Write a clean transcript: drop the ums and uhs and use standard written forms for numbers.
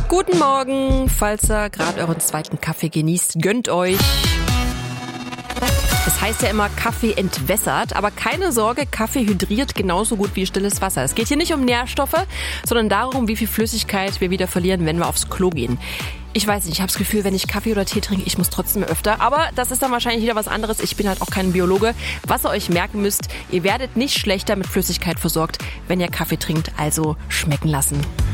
Guten Morgen, falls ihr gerade euren zweiten Kaffee genießt, gönnt euch. Es heißt ja immer, Kaffee entwässert, aber keine Sorge, Kaffee hydriert genauso gut wie stilles Wasser. Es geht hier nicht um Nährstoffe, sondern darum, wie viel Flüssigkeit wir wieder verlieren, wenn wir aufs Klo gehen. Ich weiß nicht, ich habe das Gefühl, wenn ich Kaffee oder Tee trinke, ich muss trotzdem öfter. Aber das ist dann wahrscheinlich wieder was anderes. Ich bin halt auch kein Biologe. Was ihr euch merken müsst, ihr werdet nicht schlechter mit Flüssigkeit versorgt, wenn ihr Kaffee trinkt, also schmecken lassen.